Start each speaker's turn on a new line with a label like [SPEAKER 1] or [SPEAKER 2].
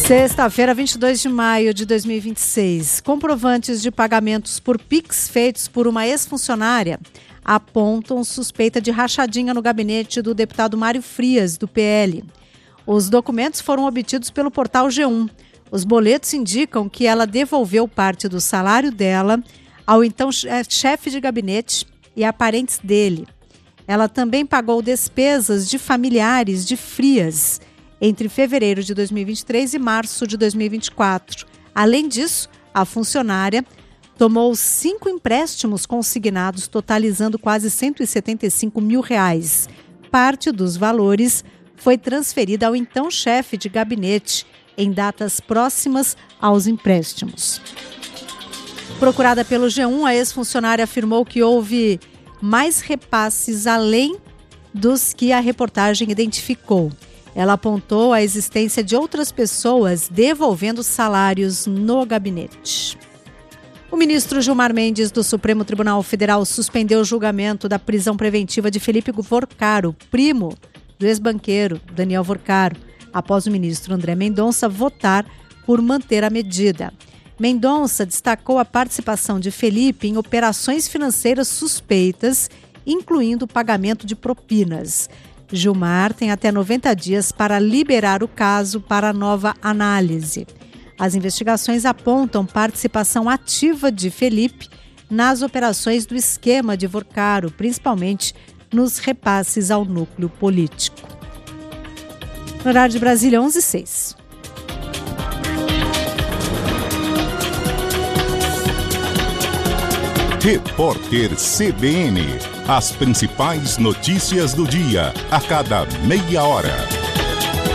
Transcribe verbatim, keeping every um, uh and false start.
[SPEAKER 1] Sexta-feira, vinte e dois de maio de dois mil e vinte e seis. Comprovantes de pagamentos por Pix feitos por uma ex-funcionária apontam suspeita de rachadinha no gabinete do deputado Mário Frias, do P L. Os documentos foram obtidos pelo portal G um. Os boletos indicam que ela devolveu parte do salário dela ao então chefe de gabinete e a parentes dele. Ela também pagou despesas de familiares de Frias entre fevereiro de dois mil e vinte e três e março de dois mil e vinte e quatro. Além disso, a funcionária tomou cinco empréstimos consignados, totalizando quase cento e setenta e cinco mil reais. Parte dos valores foi transferida ao então chefe de gabinete em datas próximas aos empréstimos. Procurada pelo G um, a ex-funcionária afirmou que houve mais repasses além dos que a reportagem identificou. Ela apontou a existência de outras pessoas devolvendo salários no gabinete. O ministro Gilmar Mendes, do Supremo Tribunal Federal, suspendeu o julgamento da prisão preventiva de Felipe Vorcaro, primo do ex-banqueiro Daniel Vorcaro, após o ministro André Mendonça votar por manter a medida. Mendonça destacou a participação de Felipe em operações financeiras suspeitas, incluindo o pagamento de propinas. Gilmar tem até noventa dias para liberar o caso para nova análise. As investigações apontam participação ativa de Felipe nas operações do esquema de Vorcaro, principalmente nos repasses ao núcleo político. No horário de Brasília, onze e seis.
[SPEAKER 2] Repórter C B N. As principais notícias do dia, a cada meia hora.